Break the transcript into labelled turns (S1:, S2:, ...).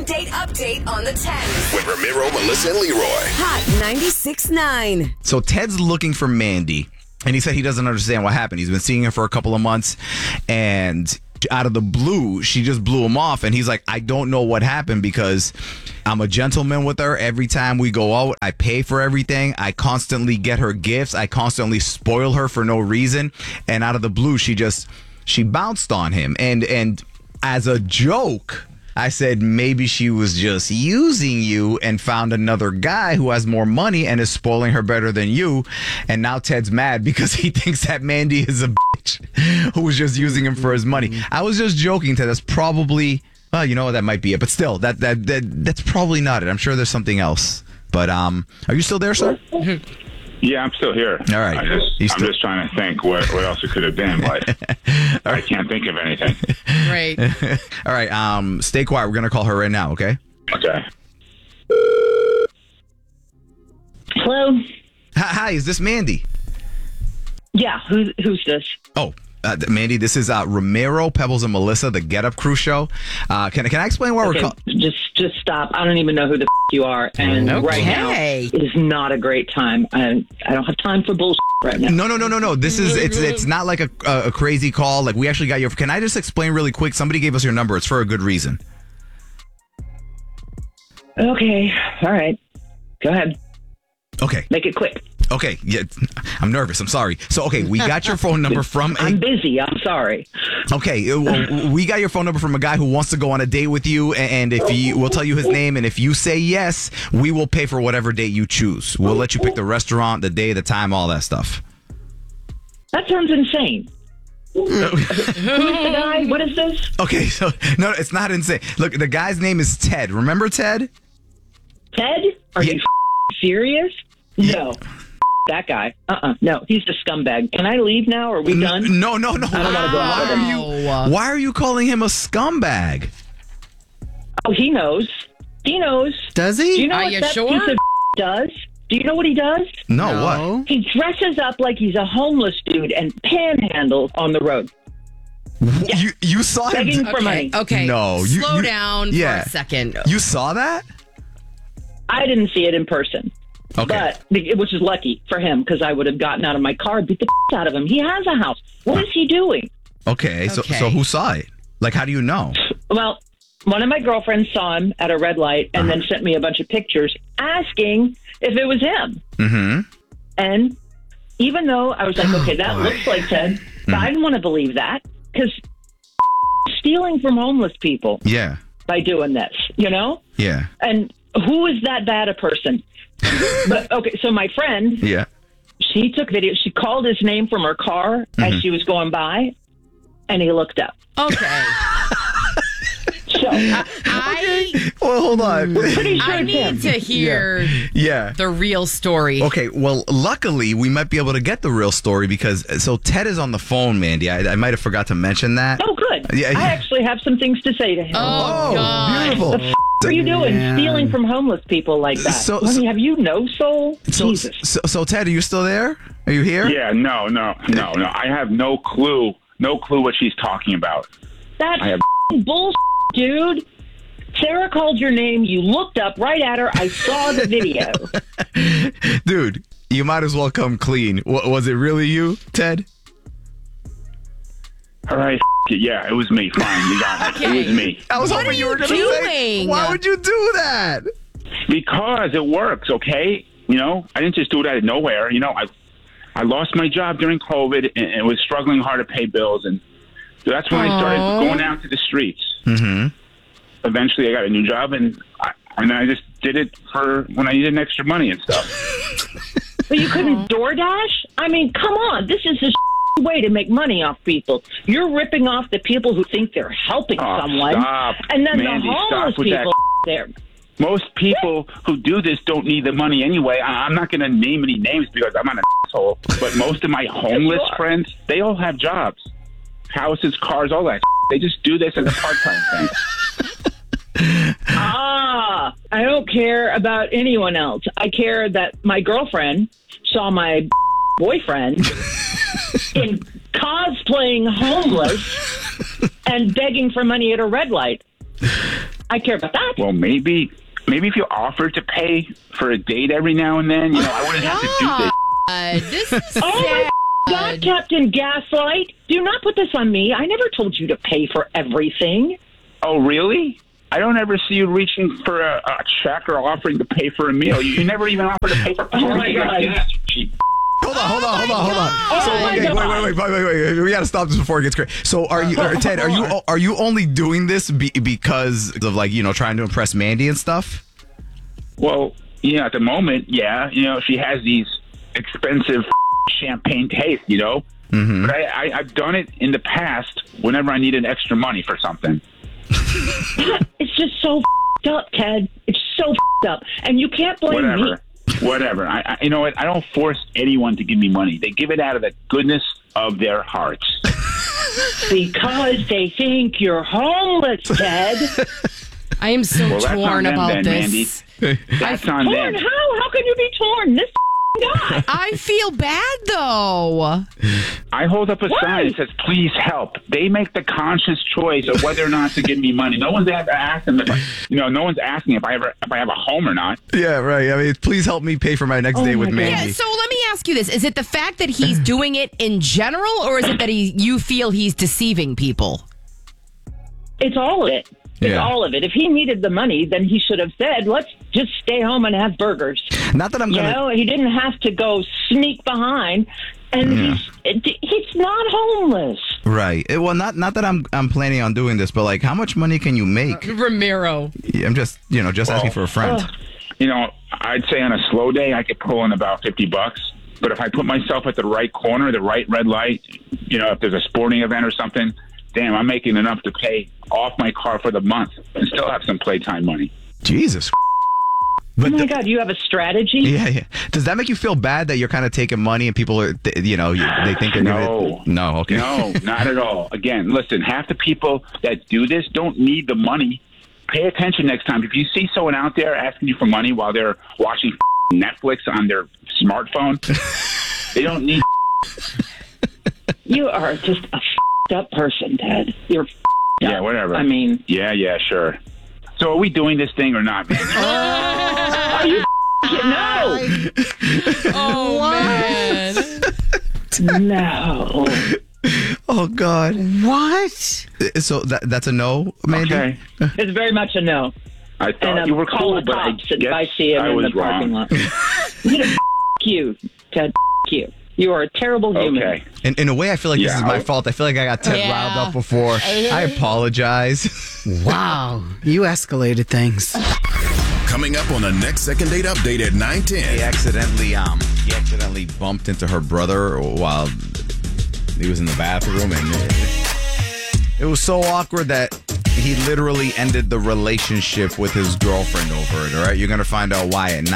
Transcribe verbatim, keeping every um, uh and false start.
S1: date update on the tens.
S2: With Ramiro, Melissa, and Leroy.
S1: Hot ninety-six point nine.
S3: So Ted's looking for Mandy, and he said he doesn't understand what happened. He's been seeing her for a couple of months, and out of the blue, she just blew him off, and he's like, I don't know what happened because I'm a gentleman with her. Every time we go out, I pay for everything. I constantly get her gifts. I constantly spoil her for no reason, and out of the blue, she just, she bounced on him, and and as a joke, I said maybe she was just using you and found another guy who has more money and is spoiling her better than you. And now Ted's mad because he thinks that Mandy is a bitch who was just using him for his money. I was just joking, Ted. That's probably, well, you know what, that might be it. But still, that that, that that's probably not it. I'm sure there's something else. But um, are you still there, sir?
S4: Yeah, I'm still here.
S3: All right.
S4: I just, I'm
S3: still-
S4: just trying to think what, what else it could have been, but I can't think of anything.
S5: Right.
S3: All right. Um, stay quiet. We're going to call her right now, okay?
S4: Okay.
S6: Hello?
S3: Hi, hi, is this Mandy?
S6: Yeah, who's who's this?
S3: Oh, uh, Mandy, this is uh, Ramiro, Pebbles, and Melissa, the Get Up Crew show. Uh, can, can I explain why
S6: Okay,
S3: we're calling?
S6: just just stop. I don't even know who the f- you are, and
S5: Okay.
S6: right now is not a great time. I I don't have time for bullshit right now.
S3: No, no, no, no, no. This is it's it's not like a, a a crazy call. Like we actually got your. Can I just explain really quick? Somebody gave us your number. It's for a good reason.
S6: Okay, all right, go ahead.
S3: Okay.
S6: Make it quick.
S3: Okay. Yeah, I'm nervous. I'm sorry. So okay, we got your phone number from. A,
S6: I'm busy. I'm sorry.
S3: Okay, uh, we got your phone number from a guy who wants to go on a date with you, and if you, we'll tell you his name, and if you say yes, we will pay for whatever date you choose. We'll let you pick the restaurant, the day, the time, all that stuff.
S6: That sounds insane. Who's the guy? What is this?
S3: Okay, so no, it's not insane. Look, the guy's name is Ted. Remember Ted?
S6: Ted? Are
S3: Yeah.
S6: you f- serious? No. That guy. Uh-uh. No, he's a scumbag. Can I leave now? Are we done?
S3: No, no, no.
S6: I don't want to go out with him.
S5: Wow.
S3: Why are you calling him a scumbag?
S6: Oh, he knows. He knows.
S3: Does
S6: Do
S3: he?
S6: you know
S5: Are
S6: what
S5: you
S6: that
S5: sure?
S6: piece of does? Do you know what he does?
S3: No,
S5: No.
S3: what?
S6: He dresses up like he's a homeless dude and panhandles on the road,
S3: You you saw him?
S6: begging for
S5: Okay.
S6: money.
S5: Okay.
S3: No, you-
S5: Slow
S3: you-
S5: down
S3: yeah.
S5: for a second.
S3: You saw that?
S6: I didn't see it in person,
S3: Okay.
S6: but which is lucky for him because I would have gotten out of my car, beat the out of him. He has a house. What is he doing?
S3: Okay. So
S5: Okay.
S3: so who saw it? Like, how do you know?
S6: Well, one of my girlfriends saw him at a red light and then sent me a bunch of pictures asking if it was him.
S3: Mm-hmm.
S6: And even though I was like, okay, that looks like Ted, but I didn't want to believe that because stealing from homeless people
S3: Yeah.
S6: by doing this, you know?
S3: Yeah.
S6: And who is that bad a person? But okay, so my friend,
S3: Yeah.
S6: she took video. She called his name from her car as she was going by, and he looked up.
S5: Okay.
S6: So
S5: I
S3: Well, hold on.
S6: pretty sure
S5: I
S6: it's him.
S5: need to hear
S3: Yeah.
S5: the real story.
S3: Okay, well, luckily, we might be able to get the real story because, so Ted is on the phone, Mandy. I, I might have forgot to mention that.
S6: Oh, good.
S3: Yeah, yeah.
S6: I actually have some things to say to him.
S5: Oh, God.
S3: beautiful.
S6: What are you doing stealing from homeless people like that?
S3: So-
S6: I mean,
S3: so-
S6: have you no soul?
S3: So,
S6: Jesus.
S3: so, so, Ted, are you still there? Are you here?
S4: Yeah, no, no, no, no. I have no clue, no clue what she's talking about.
S6: That's
S4: I have-
S6: bullshit, dude. Sarah called your name. You looked up right at her. I saw the video.
S3: Dude, you might as well come clean. W- was it really you, Ted?
S4: All right, f- it. Yeah, it was me. Fine, you got it.
S5: Okay.
S4: It was me.
S3: I was
S5: What
S3: hoping
S5: are
S3: you were
S5: you
S3: going to say.
S5: doing?
S3: Why would you do that?
S4: Because it works, okay? You know, I didn't just do it out of nowhere. You know, I I lost my job during COVID and, and was struggling hard to pay bills, and so that's when I started
S5: Aw.
S4: going out to the streets.
S3: Mm-hmm.
S4: Eventually, I got a new job, and I, and I just did it for when I needed extra money and stuff.
S6: But you couldn't DoorDash? I mean, come on. This is a way to make money off people. You're ripping off the people who think they're helping
S4: Oh,
S6: someone.
S4: stop.
S6: And then
S4: Mandy,
S6: the
S4: stop
S6: homeless
S4: with that.
S6: people there.
S4: Most people who do this don't need the money anyway. I, I'm not going to name any names because I'm not an asshole, but most of my homeless
S6: you are.
S4: friends, they all have jobs, houses, cars, all that. They just do this as a part-time thing.
S6: Ah, I don't care about anyone else. I care that my girlfriend saw my boyfriend in cosplaying homeless and begging for money at a red light. I care about that.
S4: Well, maybe maybe if you offered to pay for a date every now and then, you know, I wouldn't have to do this.
S5: Uh, this is
S6: Oh my God, Captain Gaslight! Do not put this on me. I never told you to pay for everything.
S4: Oh, really? I don't ever see you reaching for a, a check or offering to pay for a meal. You, you never even offer to pay for.
S6: Oh my God.
S4: Yes, cheap.
S3: Hold on, hold on, hold on, hold on.
S6: Oh
S3: So
S6: my
S3: okay, wait,
S6: God.
S3: wait, wait, wait, wait, wait. We got to stop this before it gets crazy. So are you, or Ted? Are you are you only doing this be, because of like you know trying to impress Mandy and stuff?
S4: Well, yeah, at the moment, yeah, you know, she has these expensive champagne tastes, you know. Mm-hmm. But I, I, I've done it in the past whenever I needed extra money for something.
S6: It's just so f***ed up, Ted. It's so f***ed up, and you can't blame me.
S4: Whatever, whatever. I, I, you know what? I don't force anyone to give me money. They give it out of the goodness of their hearts.
S6: Because they think you're homeless, Ted.
S5: I am so
S4: Well, that's on
S5: torn
S4: them
S5: about
S4: then,
S5: this.
S4: Mandy. That's on
S6: Torn?
S4: them.
S6: How? How can you be torn? This guy.
S5: I feel bad though.
S4: I hold up a
S6: Why?
S4: sign that says, please help. They make the conscious choice of whether or not to give me money. No one's ever asking if I, you know, no one's asking if I ever if I have a home or not.
S3: Yeah, right. I mean, please help me pay for my next
S6: Oh
S3: day
S6: my
S3: with
S6: God.
S3: Mandy.
S5: Yeah, so let me ask you this. Is it the fact that he's doing it in general, or is it that he you feel he's deceiving people?
S6: It's all of it. It's
S3: Yeah.
S6: all of it. If he needed the money, then he should have said, let's just stay home and have burgers.
S3: Not that I'm
S6: You
S3: gonna.
S6: know, he didn't have to go sneak behind. And he's, he's not homeless.
S3: Right. It- well, not not that I'm I'm planning on doing this, but like, how much money can you make?
S5: Ramiro.
S3: I'm just you know just asking for a friend.
S6: Ugh.
S4: You know, I'd say on a slow day I could pull in about fifty bucks. But if I put myself at the right corner, the right red light, you know, if there's a sporting event or something, damn, I'm making enough to pay off my car for the month and still have some playtime money.
S3: Jesus.
S6: Oh
S3: But
S6: my
S3: the-
S6: God, you have a strategy?
S3: yeah, yeah. Does that make you feel bad that you're kind of taking money and people are, th- you know, you, they think they're
S4: No.
S3: gonna, no, okay,
S4: No, not at all. Again, listen, half the people that do this don't need the money. Pay attention next time. If you see someone out there asking you for money while they're watching Netflix on their smartphone, they don't need.
S6: You are just a f***ed up person, Ted. You're f***ed
S4: Yeah,
S6: up.
S4: whatever.
S6: I mean,
S4: Yeah, yeah, sure. So are we doing this thing or not, man?
S6: are you f***ing no?
S5: Oh man.
S6: No.
S3: Oh God.
S2: What?
S3: So that that's a no, Mandy.
S4: Okay.
S6: It's very much a no.
S4: I
S6: And
S4: thought
S6: um,
S4: you were
S6: call
S4: cool,
S6: the
S4: but I
S6: cops if
S4: guess
S6: I see him
S4: I
S6: in
S4: was
S6: the parking
S4: wrong.
S6: lot. You know, f*** you, Ted. F*** you. You are a terrible human.
S4: Okay.
S3: In, in a way, I feel like this
S4: Yeah,
S3: is my
S4: I'll-
S3: fault. I feel like I got Ted
S5: Yeah.
S3: riled up before. I apologize.
S2: Wow. You escalated things.
S7: Coming up on the next second date update at nine
S3: He
S7: ten.
S3: accidentally um he accidentally bumped into her brother while he was in the bathroom, and it, it was so awkward that he literally ended the relationship with his girlfriend over it. All right, you're gonna find out why at